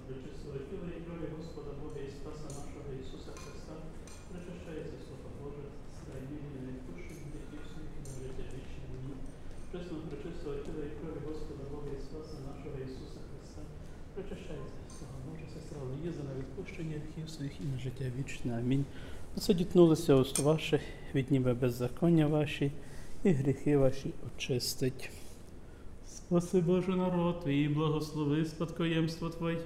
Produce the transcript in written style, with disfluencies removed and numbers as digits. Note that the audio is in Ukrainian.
пречистого тіла і крові Господа Бога і Спаса нашого Ісуса Христа, причащається Слова Боже, дай мені на відпущення гріхів своїх і на життя вічне. Амінь. Чесно пречистого тіла і крові Господа Бога і Спаса нашого Ісуса Христа, причащається Слова Боже, сестра Луїза, на відпущення гріхів своїх і на життя вічне. Амінь. Оце дітнулися уст ваших, від ніби беззаконня ваші, і гріхи ваші очистить. Спаси Боже народ Твій, благослови спадкоємство Твоє.